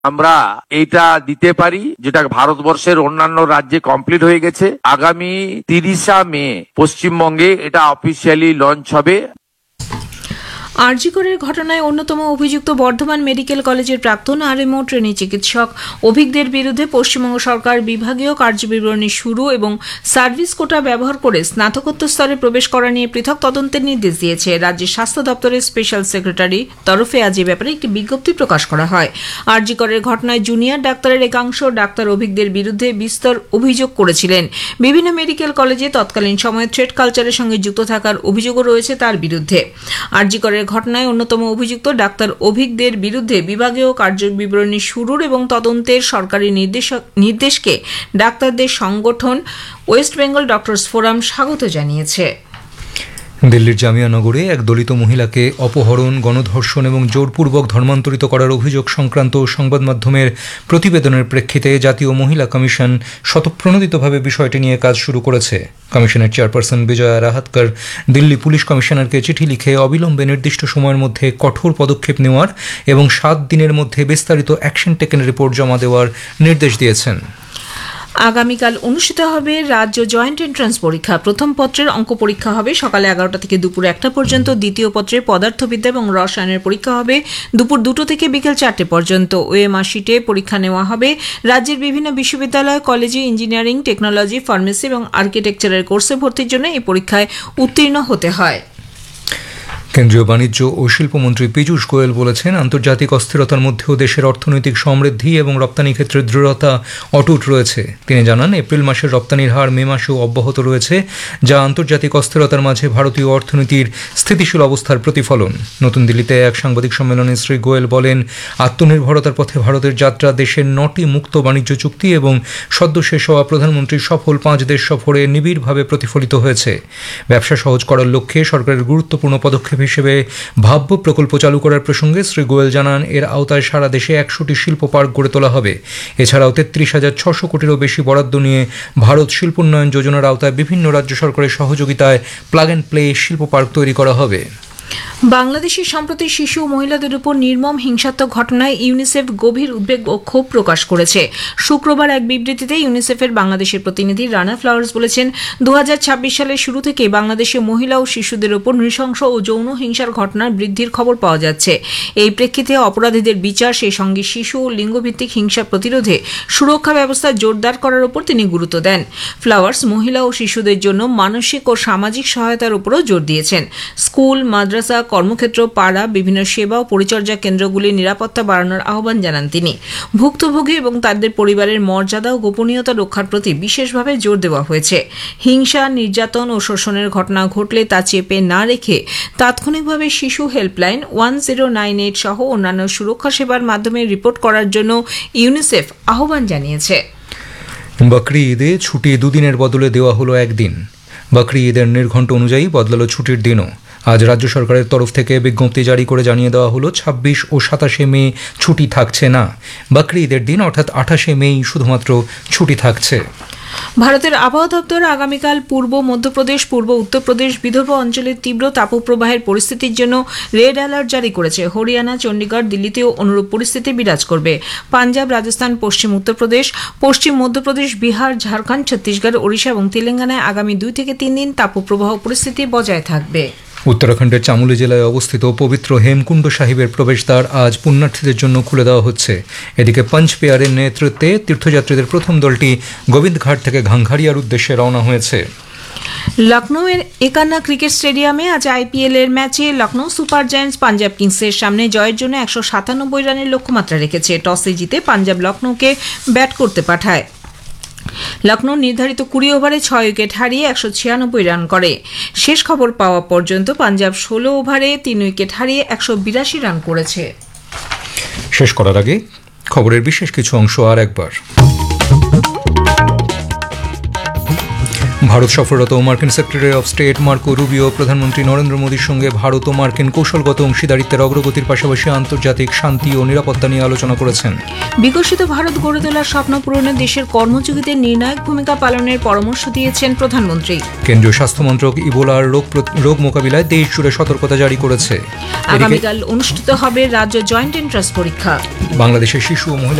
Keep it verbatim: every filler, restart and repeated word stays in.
আমরা এটা দিতে পারি, যেটা ভারতবর্ষের অন্যান্য রাজ্যে কমপ্লিট হয়ে গেছে। আগামী তিরিশা মে পশ্চিমবঙ্গে এটা অফিসিয়ালি লঞ্চ হবে। আরজি করের ঘটনায় অন্যতম অভিযুক্ত বর্ধমান মেডিকেল কলেজের প্রাক্তন আরএমও ট্রেনি চিকিৎসক অভিজ্ঞদের বিরুদ্ধে পশ্চিমবঙ্গ সরকার বিভাগীয় কার্যবিবরণী শুরু এবং সার্ভিস কোটা ব্যবহার করে স্নাতকোত্তর স্তরে প্রবেশ করা নিয়ে পৃথক তদন্তের নির্দেশ দিয়েছে। রাজ্যের স্বাস্থ্য দপ্তরের স্পেশাল সেক্রেটারি তরফে আজ এ ব্যাপারে একটি বিজ্ঞপ্তি প্রকাশ করা হয়। আরজি করের ঘটনায় জুনিয়র ডাক্তারের একাংশ ডাক্তার অভিজ্ঞদের বিরুদ্ধে বিস্তর অভিযোগ করেছিলেন। বিভিন্ন মেডিকেল কলেজে তৎকালীন সময়ে ট্রেড কালচারের সঙ্গে যুক্ত থাকার অভিযোগও রয়েছে তার বিরুদ্ধে। আরজি করের ঘটনায় অন্যতম অভিযুক্ত ডাক্তার অভিজ্ঞদের বিরুদ্ধে বিভাগীয় কার্যবিবরণী শুরুর এবং তদন্তের সরকারি নির্দেশকে ডাক্তারদের সংগঠন ওয়েস্ট বেঙ্গল ডক্টরস ফোরাম স্বাগত জানিয়েছে। দিল্লির জামিয়ানগরে এক দলিত মহিলাকে অপহরণ, গণধর্ষণ এবং জোরপূর্বক ধর্মান্তরিত করার অভিযোগ সংক্রান্ত সংবাদ মাধ্যমের প্রতিবেদনের প্রেক্ষিতে জাতীয় মহিলা কমিশন স্বতঃপ্রণোদিতভাবে বিষয়টি নিয়ে কাজ শুরু করেছে। কমিশনের চেয়ারপারসন বিজয়া রাহাতকর দিল্লি পুলিশ কমিশনারকে চিঠি লিখে অবিলম্বে নির্দিষ্ট সময়ের মধ্যে কঠোর পদক্ষেপ নেওয়ার এবং সাত দিনের মধ্যে বিস্তারিত অ্যাকশন টেকেন রিপোর্ট জমা দেওয়ার নির্দেশ দিয়েছেন। আগামীকাল অনুষ্ঠিত হবে রাজ্য জয়েন্ট এন্ট্রান্স পরীক্ষা। প্রথম পত্রের অঙ্ক পরীক্ষা হবে সকালে এগারোটা থেকে দুপুর একটা পর্যন্ত। দ্বিতীয় পত্রের পদার্থবিদ্যা এবং রসায়নের পরীক্ষা হবে দুপুর দুটো থেকে বিকেল চারটে পর্যন্ত। ওএমআর শিটে পরীক্ষা নেওয়া হবে। রাজ্যের বিভিন্ন বিশ্ববিদ্যালয়, কলেজে ইঞ্জিনিয়ারিং, টেকনোলজি, ফার্মেসি এবং আর্কিটেকচারের কোর্সে ভর্তির জন্য এই পরীক্ষায় উত্তীর্ণ হতে হয়। কেন্দ্রীয় বাণিজ্য ও শিল্পমন্ত্রী পীযূষ গোয়েল বলেছেন, আন্তর্জাতিক অস্থিরতার মধ্যেও দেশের অর্থনৈতিক সমৃদ্ধি এবং রপ্তানি ক্ষেত্রে দৃঢ়তা অটুট রয়েছে। তিনি জানান, এপ্রিল মাসের রপ্তানির হার মে মাসেও অব্যাহত রয়েছে, যা আন্তর্জাতিক অস্থিরতার মাঝে ভারতীয় অর্থনীতির স্থিতিশীল অবস্থার প্রতিফলন। নতুন দিল্লিতে এক সাংবাদিক সম্মেলনে শ্রী গোয়েল বলেন, আত্মনির্ভরতার পথে ভারতের যাত্রা দেশের নটি মুক্ত বাণিজ্য চুক্তি এবং সদ্য শেষ হওয়া প্রধানমন্ত্রীর সফল পাঁচ দেশ সফরে নিবিড়ভাবে প্রতিফলিত হয়েছে। ব্যবসা সহজ করার লক্ষ্যে সরকারের গুরুত্বপূর্ণ পদক্ষেপ হিসেবে ভাব্য প্রকল্প চালু করার প্রসঙ্গে শ্রী গোয়েল জানান, এর আওতায় সারা দেশে একশোটি শিল্প পার্ক গড়ে তোলা হবে। এছাড়াও তেত্রিশ হাজার ছশো কোটিরও বেশি বরাদ্দ নিয়ে ভারত শিল্পোন্নয়ন যোজনার আওতায় বিভিন্ন রাজ্য সরকারের সহযোগিতায় প্লাগ অ্যান্ড প্লে শিল্প পার্ক তৈরি করা হবে। বাংলাদেশে সম্প্রতি শিশু ও মহিলাদের উপর নির্মম হিংসাত্মক ঘটনায় ইউনিসেফ গভীর উদ্বেগ ও ক্ষোভ প্রকাশ করেছে। শুক্রবার এক বিবৃতিতে ইউনিসেফের বাংলাদেশের প্রতিনিধি রানা ফ্লাওয়ার্স বলেছেন, দু হাজার ছাব্বিশ সালের শুরু থেকে বাংলাদেশে মহিলা ও শিশুদের উপর নৃশংস ও যৌন হিংসার ঘটনার বৃদ্ধির খবর পাওয়া যাচ্ছে। এই প্রেক্ষিতে অপরাধীদের বিচার, সেই সঙ্গে শিশু ও লিঙ্গভিত্তিক হিংসা প্রতিরোধে সুরক্ষা ব্যবস্থা জোরদার করার উপর তিনি গুরুত্ব দেন। ফ্লাওয়ার্স মহিলা ও শিশুদের জন্য মানসিক ও সামাজিক সহায়তার উপরও জোর দিয়েছেন। স্কুল, মাদ্রাসা, কর্মক্ষেত্র, পাড়া, বিভিন্ন সেবা ও পরিচর্যা কেন্দ্রগুলির নিরাপত্তা বাড়ানোর আহ্বান জানান তিনি। ভুক্তভোগী এবং তাদের পরিবারের মর্যাদা ও গোপনীয়তা রক্ষার প্রতি বিশেষভাবে জোর দেওয়া হয়েছে। হিংসা, নির্যাতন ও শোষণের ঘটনা ঘটলে তা চেপে না রেখে তাৎক্ষণিকভাবে শিশু helpline one zero nine eight সহ অন্যান্য সুরক্ষা সেবার মাধ্যমে রিপোর্ট করার জন্য ইউনিসেফ আহ্বান জানিয়েছে। বকরি ঈদে ছুটি দুদিনের বদলে দেওয়া হলো একদিন। বকরি ঈদের নির্ঘণ্ট অনুযায়ী বদলালো ছুটির দিনও। আজ রাজ্য সরকারের তরফ থেকে বিজ্ঞপ্তি জারি করে জানিয়ে দেওয়া হলো, ছাব্বিশ ও সাতাশে মে ছুটি থাকছে না। বকরি ঈদের দিন অর্থাৎ আঠাশে মেই শুধুমাত্র ছুটি থাকছে। ভারতের আবহাওয়া দপ্তর আগামীকাল পূর্ব মধ্যপ্রদেশ, পূর্ব উত্তরপ্রদেশ, বিদর্ভ অঞ্চলের তীব্র তাপপ্রবাহের পরিস্থিতির জন্য রেড অ্যালার্ট জারি করেছে। হরিয়ানা, চণ্ডীগড়, দিল্লিতেও অনুরূপ পরিস্থিতি বিরাজ করবে। পাঞ্জাব, রাজস্থান, পশ্চিম উত্তরপ্রদেশ, পশ্চিম মধ্যপ্রদেশ, বিহার, ঝাড়খণ্ড, ছত্তিশগড়, ওড়িশা এবং তেলেঙ্গানায় আগামী দুই থেকে তিন দিন তাপপ্রবাহ পরিস্থিতি বজায় থাকবে। উত্তরাখণ্ডের চামোলি জেলায় অবস্থিত পবিত্র হেমকুণ্ড সাহিবের প্রবেশদ্বার আজ পুণ্যার্থীদের জন্য খুলে দেওয়া হচ্ছে। এদিকে পঞ্চ পেয়ারের নেতৃত্বে তীর্থযাত্রীদের প্রথম দলটি গোবিন্দঘাট থেকে ঘাংঘাড়িয়ার উদ্দেশ্যে রওনা হয়েছে। লখনৌয়ের একান্না ক্রিকেট স্টেডিয়ামে আজ আইপিএল এর ম্যাচে লখনৌ সুপার জায়ান্টস পাঞ্জাব কিংসের সামনে জয়ের জন্য একশো সাতানব্বই রানের লক্ষ্যমাত্রা রেখেছে। টসে জিতে পাঞ্জাব লখনৌকে ব্যাট করতে পাঠায়। লখনৌ নির্ধারিত কুড়ি ওভারে ছয় উইকেট হারিয়ে একশো ছিয়ানব্বই রান করে। শেষ খবর পাওয়া পর্যন্ত পাঞ্জাব ষোলো ওভারে তিন উইকেট হারিয়ে একশো বিরাশি রান করেছে। শেষ করার আগে খবরের বিশেষ কিছু অংশ আর একবার। ভারত সফররত মার্কিন secretary of state Marco Rubio প্রধানমন্ত্রী নরেন্দ্র মোদীর সঙ্গে ভারত ও মার্কিন কৌশলগত অংশীদারিত্বের অগ্রগতির পাশাপাশি আন্তর্জাতিক শান্তি ও নিরাপত্তা নিয়ে আলোচনা করেছেন। বিকশিত ভারত গড়ে তোলার স্বপ্ন পূরণে দেশের কর্মযোগীদের নির্ণায়ক ভূমিকা পালনের পরামর্শ দিয়েছেন প্রধানমন্ত্রী। কেন্দ্রীয় স্বাস্থ্যমন্ত্রক ইবোলার রোগ প্রত- রোগ মোকাবিলায় দেশ জুড়ে সতর্কতা জারি করেছে। এদিকে আগামীকাল অনুষ্ঠিত হবে রাজ্য জয়েন্ট এন্ট্রান্স পরীক্ষা। বাংলাদেশের শিশু ও মহিলা